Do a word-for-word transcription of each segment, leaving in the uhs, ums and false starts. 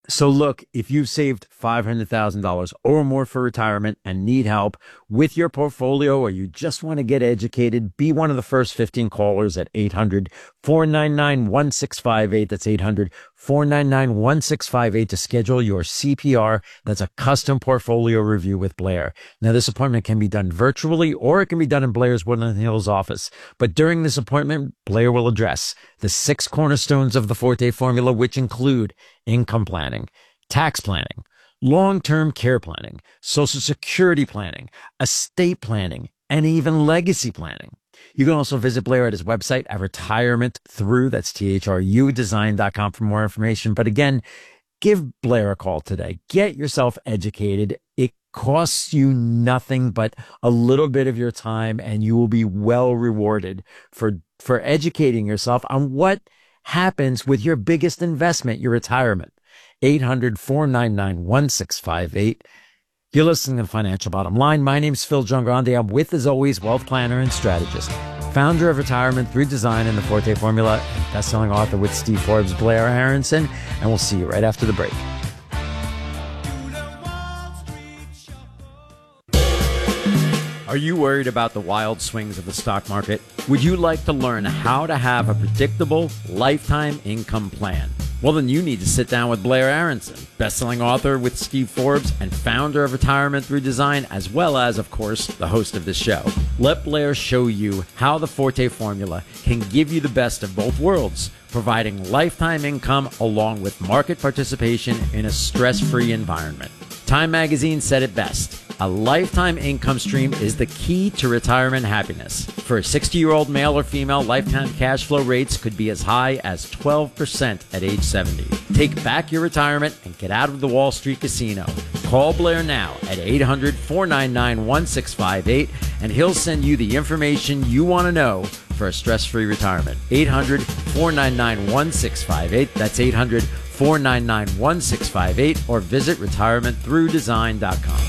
So look, if you've saved five hundred thousand dollars or more for retirement and need help with your portfolio, or you just want to get educated, be one of the first fifteen callers at eight hundred, four nine nine, one six five eight. That's eight hundred, four nine nine, one six five eight to schedule your C P R. That's a custom portfolio review with Blair. Now, this appointment can be done virtually or it can be done in Blair's Woodland Hills office. But during this appointment, Blair will address the six cornerstones of the Forte formula, which include income planning, tax planning, long-term care planning, Social Security planning, estate planning, and even legacy planning. You can also visit Blair at his website at retirement through, that's T H R U design dot com for more information. But again, give Blair a call today. Get yourself educated. It costs you nothing but a little bit of your time, and you will be well rewarded for, for educating yourself on what happens with your biggest investment, your retirement. eight hundred, four nine nine, one six five eight. You're listening to the Financial Bottom Line. My name's Phil Giangrande. I'm with, as always, wealth planner and strategist, founder of Retirement Through Design and the Forte Formula, and best-selling author with Steve Forbes, Blair Aronson. And we'll see you right after the break. Are you worried about the wild swings of the stock market? Would you like to learn how to have a predictable lifetime income plan? Well, then you need to sit down with Blair Aronson, best-selling author with Steve Forbes and founder of Retirement Through Design, as well as, of course, the host of this show. Let Blair show you how the Forte formula can give you the best of both worlds, providing lifetime income along with market participation in a stress-free environment. Time magazine said it best: a lifetime income stream is the key to retirement happiness. For a sixty-year-old male or female, lifetime cash flow rates could be as high as twelve percent at age seventy. Take back your retirement and get out of the Wall Street casino. Call Blair now at eight hundred, four nine nine, one six five eight, and he'll send you the information you want to know for a stress-free retirement. eight hundred, four nine nine, one six five eight. That's eight hundred, four nine nine, one six five eight, or visit retirement through design dot com.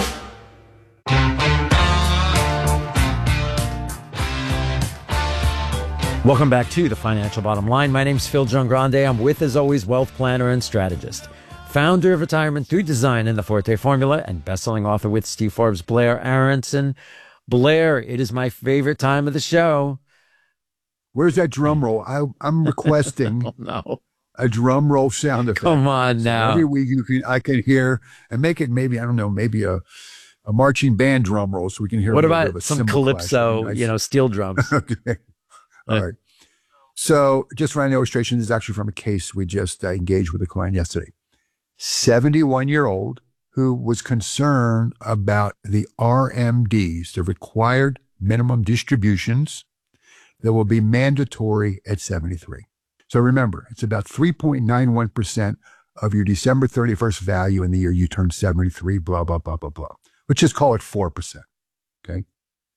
Welcome back to the Financial Bottom Line. My name's Phil Giangrande. I'm with, as always, wealth planner and strategist, founder of Retirement Through Design and the Forte Formula, and best-selling author with Steve Forbes, Blair Aronson. Blair, it is my favorite time of the show. Where's that drum roll? I, I'm requesting oh, no. a drum roll sound effect. Come on now. So every week you can, I can hear, and make it maybe, I don't know, maybe a, a marching band drum roll so we can hear. What a about bit of a some calypso, nice. you know, steel drums? Okay. All right. So just for an illustration, this is actually from a case we just uh, engaged with a client yesterday. seventy-one-year-old who was concerned about the R M Ds, the required minimum distributions that will be mandatory at seventy-three. So remember, it's about three point nine one percent of your December thirty-first value in the year you turn seventy-three, blah, blah, blah, blah, blah. Let's just call it four percent, okay?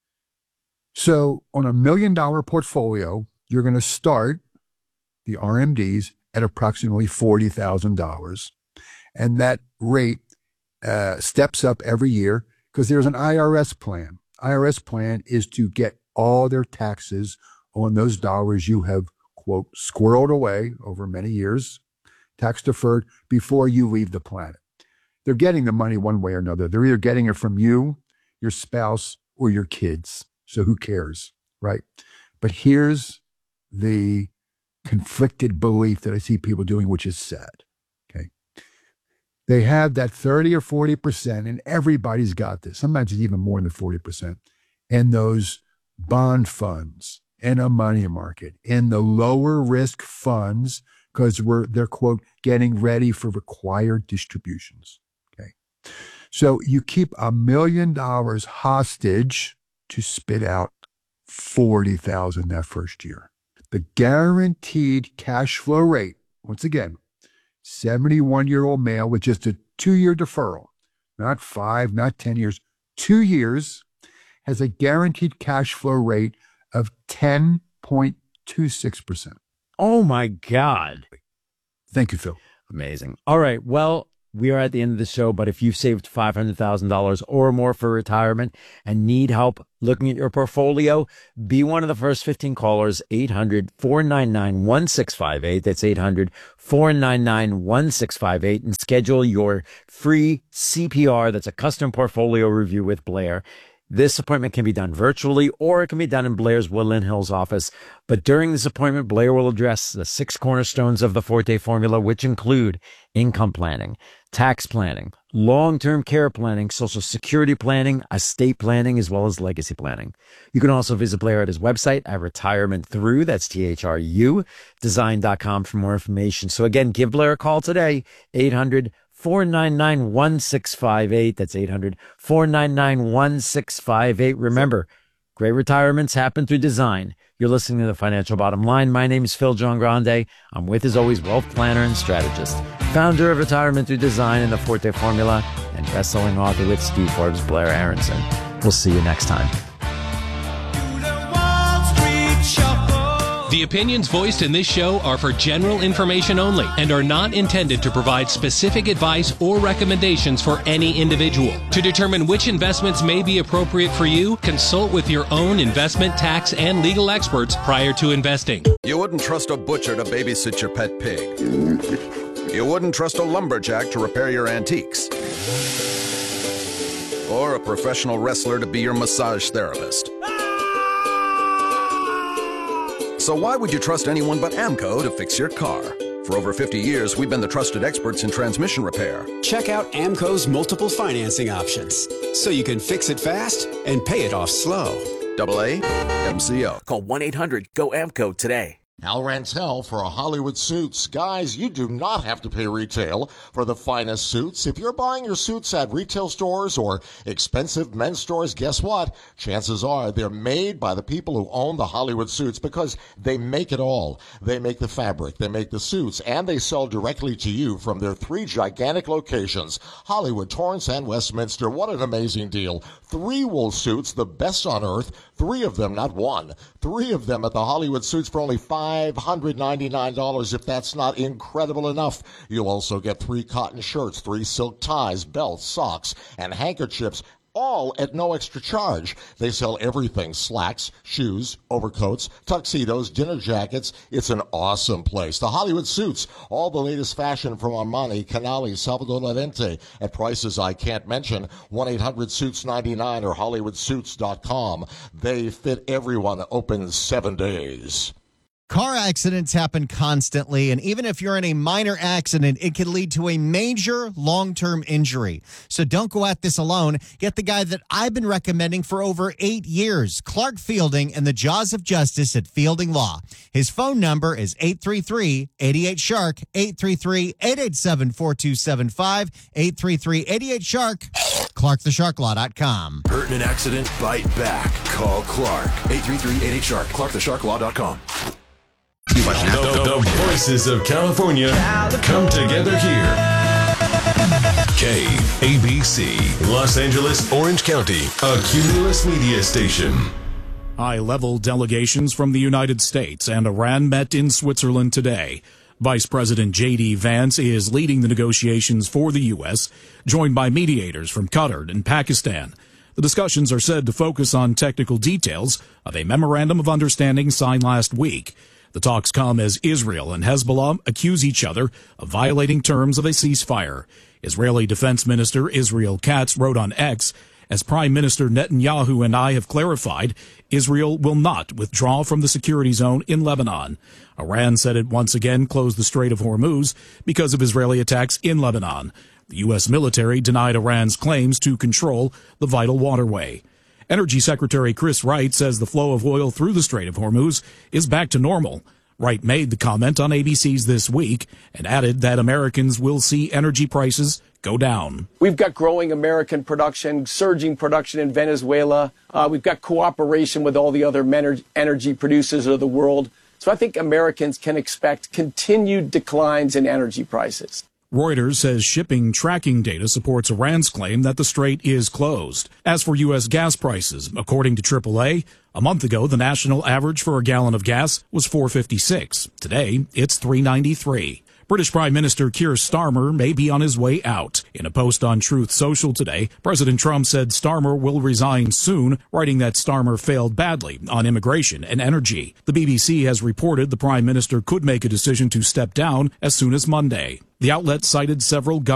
So on a million dollar portfolio, you're going to start the R M Ds at approximately forty thousand dollars. And that rate uh, steps up every year because there's an I R S plan. I R S plan is to get all their taxes on those dollars you have, quote, squirreled away over many years, tax deferred, before you leave the planet. They're getting the money one way or another. They're either getting it from you, your spouse, or your kids. So who cares, right? But here's the conflicted belief that I see people doing, which is sad, okay? They have that thirty or forty percent, and everybody's got this. Sometimes it's even more than forty percent. And those bond funds, in a money market, in the lower risk funds, because we're, they're, quote, getting ready for required distributions, okay? So you keep a million dollars hostage to spit out forty thousand that first year. The guaranteed cash flow rate, once again, seventy-one-year-old male with just a two-year deferral, not five, not ten years, two years, has a guaranteed cash flow rate of ten point two six percent. Oh, my God. Thank you, Phil. Amazing. All right. Well, we are at the end of the show, but if you've saved five hundred thousand dollars or more for retirement and need help looking at your portfolio, be one of the first fifteen callers, eight hundred, four nine nine, one six five eight. That's eight hundred, four nine nine, one six five eight, and schedule your free C P R. That's a custom portfolio review with Blair. This appointment can be done virtually, or it can be done in Blair's Woodland Hills office. But during this appointment, Blair will address the six cornerstones of the Forte formula, which include income planning, tax planning, long-term care planning, social security planning, estate planning, as well as legacy planning. You can also visit Blair at his website at retirement through, that's T H R U, design dot com for more information. So again, give Blair a call today, eight hundred, four nine nine, one six five eight. That's eight hundred, four nine nine, one six five eight. Remember, great retirements happen through design. You're listening to The Financial Bottom Line. My name is Phil John Grande. I'm with, as always, wealth planner and strategist, founder of Retirement Through Design and the Forte Formula, and best-selling author with Steve Forbes, Blair Aronson. We'll see you next time. The opinions voiced in this show are for general information only and are not intended to provide specific advice or recommendations for any individual. To determine which investments may be appropriate for you, consult with your own investment, tax, and legal experts prior to investing. You wouldn't trust a butcher to babysit your pet pig. You wouldn't trust a lumberjack to repair your antiques. Or a professional wrestler to be your massage therapist. So why would you trust anyone but AMCO to fix your car? For over fifty years, we've been the trusted experts in transmission repair. Check out AMCO's multiple financing options, so you can fix it fast and pay it off slow. Double A M C O. Call one eight hundred G O A M C O today. Al Rantel for a Hollywood Suits. Guys, you do not have to pay retail for the finest suits. If you're buying your suits at retail stores or expensive men's stores, guess what? Chances are they're made by the people who own the Hollywood Suits, because they make it all. They make the fabric, they make the suits, and they sell directly to you from their three gigantic locations, Hollywood, Torrance, and Westminster. What an amazing deal. Three wool suits, the best on earth. Three of them, not one. Three of them at the Hollywood Suits for only five hundred ninety-nine dollars. If that's not incredible enough, you'll also get three cotton shirts, three silk ties, belts, socks, and handkerchiefs, all at no extra charge. They sell everything: slacks, shoes, overcoats, tuxedos, dinner jackets. It's an awesome place. The Hollywood Suits, all the latest fashion from Armani, Canali, Salvador Lorente, at prices I can't mention. one eight hundred suits ninety-nine or hollywood suits dot com. They fit everyone, open seven days. Car accidents happen constantly, and even if you're in a minor accident, it can lead to a major long-term injury. So don't go at this alone. Get the guy that I've been recommending for over eight years, Clark Fielding, and the Jaws of Justice at Fielding Law. His phone number is eight three three, eight eight, shark, eight three three, eight eight seven, four two seven five, eight three three, eight eight, shark, clark the shark law dot com. Hurt in an accident? Bite back. Call Clark. eight three three, eight eight, shark, clark the shark law dot com. The, the voices of California come together here. K A B C, Los Angeles, Orange County, a Cumulus media station. High-level delegations from the United States and Iran met in Switzerland today. Vice President J D. Vance is leading the negotiations for the U S, joined by mediators from Qatar and Pakistan. The discussions are said to focus on technical details of a memorandum of understanding signed last week. The talks come as Israel and Hezbollah accuse each other of violating terms of a ceasefire. Israeli Defense Minister Israel Katz wrote on X, "As Prime Minister Netanyahu and I have clarified, Israel will not withdraw from the security zone in Lebanon." Iran said it once again closed the Strait of Hormuz because of Israeli attacks in Lebanon. The U S military denied Iran's claims to control the vital waterway. Energy Secretary Chris Wright says the flow of oil through the Strait of Hormuz is back to normal. Wright made the comment on A B C's This Week and added that Americans will see energy prices go down. We've got growing American production, surging production in Venezuela. Uh, we've got cooperation with all the other energy producers of the world. So I think Americans can expect continued declines in energy prices. Reuters says shipping tracking data supports Iran's claim that the strait is closed. As for U S gas prices, according to triple A, a month ago the national average for a gallon of gas was four fifty-six. Today, it's three ninety-three. British Prime Minister Keir Starmer may be on his way out. In a post on Truth Social today, President Trump said Starmer will resign soon, writing that Starmer failed badly on immigration and energy. The B B C has reported the Prime Minister could make a decision to step down as soon as Monday. The outlet cited several government